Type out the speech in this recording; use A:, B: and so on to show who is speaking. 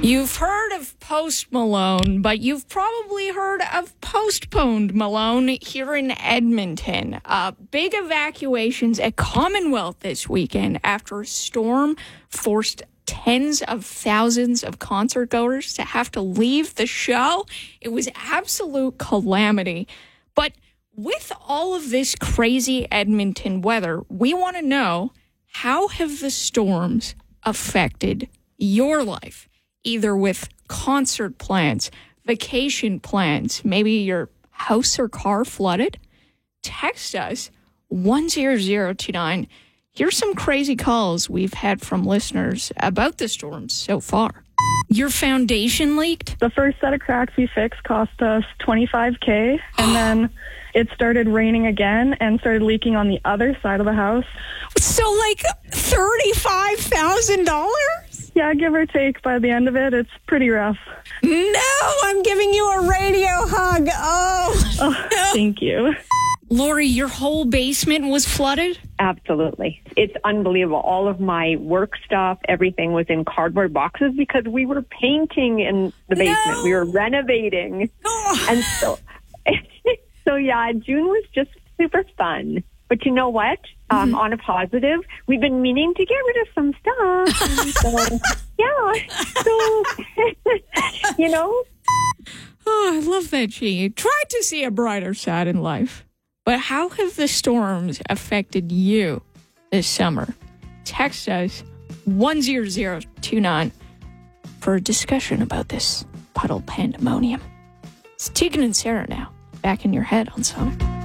A: You've heard of Post Malone, but you've probably heard of Postponed Malone here in Edmonton. Big evacuations at Commonwealth this weekend after a storm forced tens of thousands of concertgoers to have to leave the show. It was absolute calamity. But with all of this crazy Edmonton weather, we want to know, how have the storms affected your life? Either with concert plans, vacation plans, maybe your house or car flooded? Text us 10029. Here's some crazy calls we've had from listeners about the storms so far. Your foundation leaked?
B: The first set of cracks we fixed cost us $25,000, and then it started raining again and started leaking on the other side of the house.
A: So like $35,000?
B: Yeah, give or take. By the end of it, it's pretty rough.
A: No, I'm giving you a radio hug. Oh, no.
B: Thank you.
A: Lori, your whole basement was flooded?
C: Absolutely. It's unbelievable. All of my work stuff, everything was in cardboard boxes because we were painting in the basement.
A: No.
C: We were renovating.
A: Oh.
C: And so yeah, June was just super fun. But you know what? On a positive, we've been meaning to get rid of some stuff. And so, yeah. So, you know.
A: Oh, I love that she tried to see a brighter side in life. But how have the storms affected you this summer? Text us 10029 for a discussion about this puddle pandemonium. It's Tegan and Sarah now, back in your head on Sonic.